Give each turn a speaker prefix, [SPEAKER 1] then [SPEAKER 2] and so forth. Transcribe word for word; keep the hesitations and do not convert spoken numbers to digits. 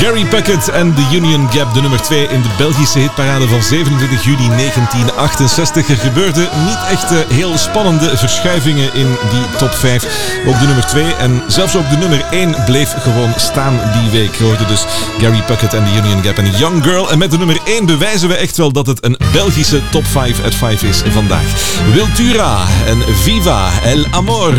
[SPEAKER 1] Gary Puckett en The Union Gap, de nummer twee in de Belgische hitparade van zevenentwintig juli negentien achtenzestig. Er gebeurden niet echt uh, heel spannende verschuivingen in die top vijf. Ook de nummer twee en zelfs ook de nummer één bleef gewoon staan die week. Je hoorde dus Gary Puckett en The Union Gap en Young Girl. En met de nummer één bewijzen we echt wel dat het een Belgische top vijf at vijf is vandaag. Wiltura en Viva El Amor.